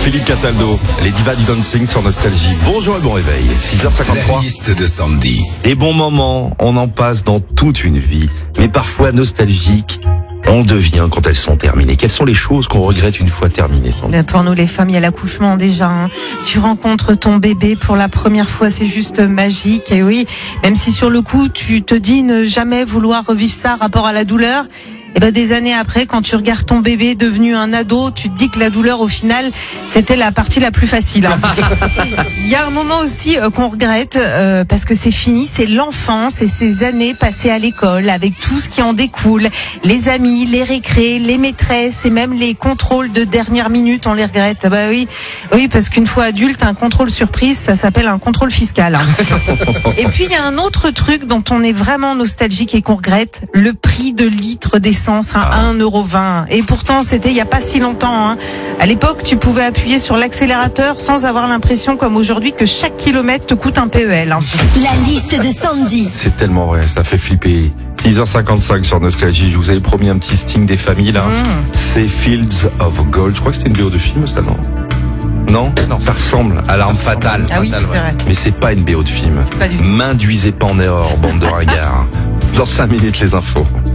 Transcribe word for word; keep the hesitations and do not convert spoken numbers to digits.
Philippe Cataldo, les divas du dancing sur Nostalgie. Bonjour et bon réveil, six heures cinquante-trois. La liste de Sandy. Des bons moments, on en passe dans toute une vie, mais parfois nostalgiques, on devient quand elles sont terminées. Quelles sont les choses qu'on regrette une fois terminées, Sandy ? Pour nous les femmes, il y a l'accouchement déjà. Hein. Tu rencontres ton bébé pour la première fois, c'est juste magique. Et oui, même si sur le coup, tu te dis ne jamais vouloir revivre ça rapport à la douleur, et ben des années après, quand tu regardes ton bébé devenu un ado, tu te dis que la douleur, au final, c'était la partie la plus facile. Hein. Il y a un moment aussi euh, qu'on regrette euh, parce que c'est fini, c'est l'enfance et ces années passées à l'école avec tout ce qui en découle, les amis, les récrés, les maîtresses et même les contrôles de dernière minute, on les regrette. Bah oui, oui, parce qu'une fois adulte, un contrôle surprise, ça s'appelle un contrôle fiscal. Hein. Et puis il y a un autre truc dont on est vraiment nostalgique et qu'on regrette, le prix de litre d'essence à un euro vingt. Et pourtant, c'était il n'y a pas si longtemps. Hein. À l'époque, tu pouvais appuyer sur l'accélérateur sans avoir l'impression, comme aujourd'hui, que chaque kilomètre te coûte un P E L. Hein. La liste de Sandy. C'est tellement vrai, ça fait flipper. six heures cinquante-cinq sur Nostalgie, je vous avais promis un petit sting des familles là. Mmh. C'est Fields of Gold, je crois que c'était une B O de film ça, non ? Non, non, ça ressemble à L'Arme Fatale. Ah oui, c'est vrai. Mais c'est pas une B O de film. Pas du tout. M'induisez pas en erreur, bande de ringards. Dans cinq minutes, les infos.